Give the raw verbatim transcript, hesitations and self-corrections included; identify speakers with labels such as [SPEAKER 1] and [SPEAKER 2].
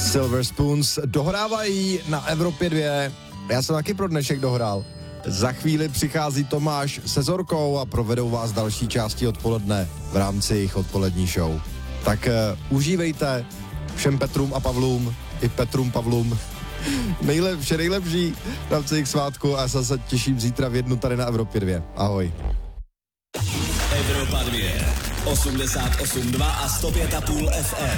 [SPEAKER 1] Silver Spoons dohrávají na Evropě dvě. Já jsem taky pro dnešek dohrál. Za chvíli přichází Tomáš se Zorkou a provedou vás další části odpoledne v rámci jejich odpolední show. Tak uh, užívejte všem Petrům a Pavlům, i Petrům Pavlům. Nejlep, vše nejlepší v rámci jejich svátku a já se těším zítra v jednu tady na Evropě dvě. Ahoj.
[SPEAKER 2] Evropa dvě, osmdesát osm dva a sto pět a půl F M.